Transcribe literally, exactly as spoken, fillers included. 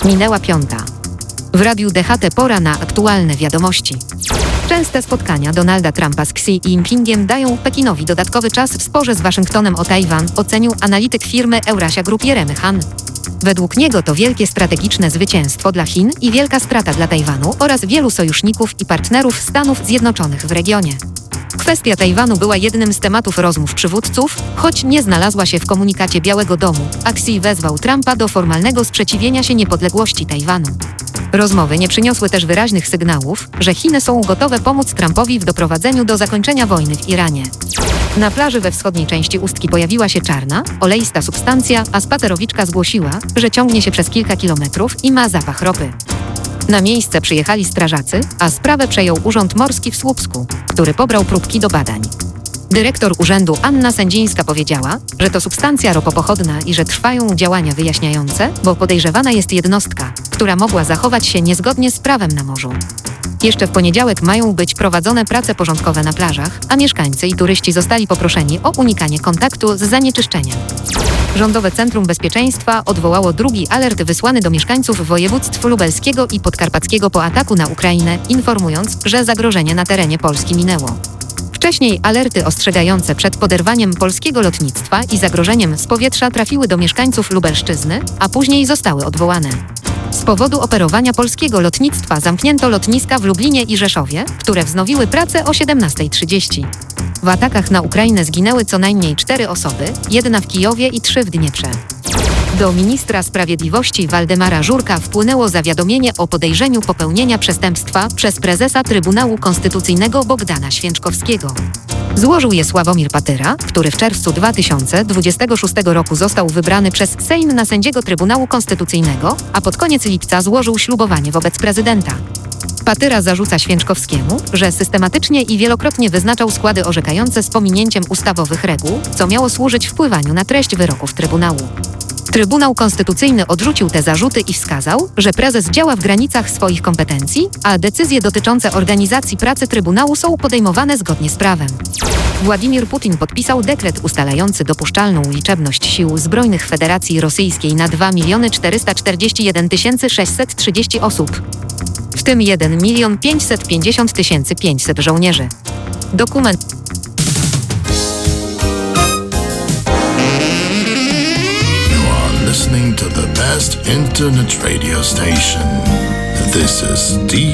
Minęła piąta. W Radiu D H T pora na aktualne wiadomości. Częste spotkania Donalda Trumpa z Xi Jinpingiem dają Pekinowi dodatkowy czas w sporze z Waszyngtonem o Tajwan, ocenił analityk firmy Eurasia Group Jeremy Han. Według niego to wielkie strategiczne zwycięstwo dla Chin i wielka strata dla Tajwanu oraz wielu sojuszników i partnerów Stanów Zjednoczonych w regionie. Kwestia Tajwanu była jednym z tematów rozmów przywódców, choć nie znalazła się w komunikacie Białego Domu, a Xi wezwał Trumpa do formalnego sprzeciwienia się niepodległości Tajwanu. Rozmowy nie przyniosły też wyraźnych sygnałów, że Chiny są gotowe pomóc Trumpowi w doprowadzeniu do zakończenia wojny w Iranie. Na plaży we wschodniej części Ustki pojawiła się czarna, oleista substancja, a spacerowiczka zgłosiła, że ciągnie się przez kilka kilometrów i ma zapach ropy. Na miejsce przyjechali strażacy, a sprawę przejął Urząd Morski w Słupsku, który pobrał próbki do badań. Dyrektor urzędu Anna Sędzińska powiedziała, że to substancja ropopochodna i że trwają działania wyjaśniające, bo podejrzewana jest jednostka, która mogła zachować się niezgodnie z prawem na morzu. Jeszcze w poniedziałek mają być prowadzone prace porządkowe na plażach, a mieszkańcy i turyści zostali poproszeni o unikanie kontaktu z zanieczyszczeniem. Rządowe Centrum Bezpieczeństwa odwołało drugi alert wysłany do mieszkańców województw lubelskiego i podkarpackiego po ataku na Ukrainę, informując, że zagrożenie na terenie Polski minęło. Wcześniej alerty ostrzegające przed poderwaniem polskiego lotnictwa i zagrożeniem z powietrza trafiły do mieszkańców Lubelszczyzny, a później zostały odwołane. Z powodu operowania polskiego lotnictwa zamknięto lotniska w Lublinie i Rzeszowie, które wznowiły pracę o siedemnasta trzydzieści. W atakach na Ukrainę zginęły co najmniej cztery osoby, jedna w Kijowie i trzy w Dnieprze. Do ministra sprawiedliwości Waldemara Żurka wpłynęło zawiadomienie o podejrzeniu popełnienia przestępstwa przez prezesa Trybunału Konstytucyjnego Bogdana Święczkowskiego. Złożył je Sławomir Patyra, który w czerwcu dwa tysiące dwudziestego szóstego roku został wybrany przez Sejm na sędziego Trybunału Konstytucyjnego, a pod koniec lipca złożył ślubowanie wobec prezydenta. Patyra zarzuca Święczkowskiemu, że systematycznie i wielokrotnie wyznaczał składy orzekające z pominięciem ustawowych reguł, co miało służyć wpływaniu na treść wyroków Trybunału. Trybunał Konstytucyjny odrzucił te zarzuty i wskazał, że prezes działa w granicach swoich kompetencji, a decyzje dotyczące organizacji pracy Trybunału są podejmowane zgodnie z prawem. Władimir Putin podpisał dekret ustalający dopuszczalną liczebność sił zbrojnych Federacji Rosyjskiej na dwa miliony czterysta czterdzieści jeden tysięcy sześćset trzydzieści osób, w tym jeden milion pięćset pięćdziesiąt tysięcy pięćset żołnierzy. Dokument Listening to the best internet radio station. This is D